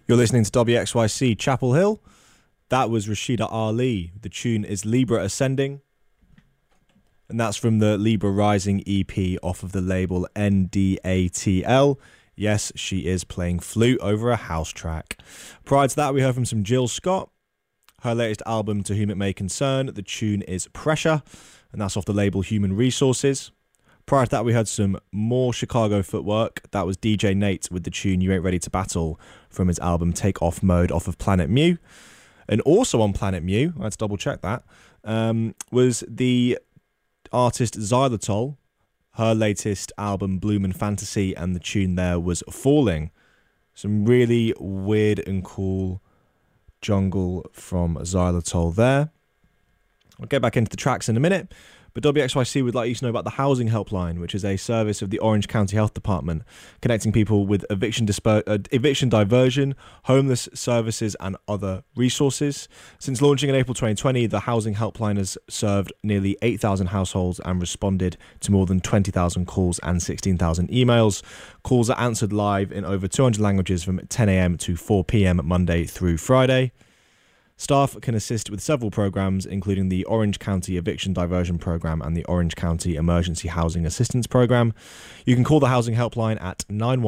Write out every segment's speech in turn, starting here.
You're listening to WXYC Chapel Hill. That was Rashida Ali. The tune is Libra Ascending. And that's from the Libra Rising EP off of the label NDATL. Yes, she is playing flute over a house track. Prior to that, we heard from some Jill Scott. Her latest album, To Whom It May Concern. The tune is Pressure. And that's off the label Human Resources. Prior to that, we heard some more Chicago footwork. That was DJ Nate with the tune You Ain't Ready to Battle from his album Take Off Mode off of Planet Mu. And also on Planet Mu, I had to double check that, was the artist Xylitol. Her latest album Bloom and Fantasy, and the tune there was Falling. Some really weird and cool jungle from Xylitol there. I'll get back into the tracks in a minute. But WXYC would like you to know about the Housing Helpline, which is a service of the Orange County Health Department, connecting people with eviction diversion, homeless services and other resources. Since launching in April 2020, the Housing Helpline has served nearly 8,000 households and responded to more than 20,000 calls and 16,000 emails. Calls are answered live in over 200 languages from 10 a.m. to 4 p.m. Monday through Friday. Staff can assist with several programs, including the Orange County Eviction Diversion Program and the Orange County Emergency Housing Assistance Program. You can call the Housing Helpline at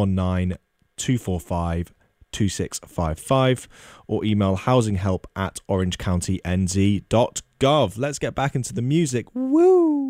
919-245-2655 or email housinghelp@orangecountyNZ.gov. Let's get back into the music. Woo!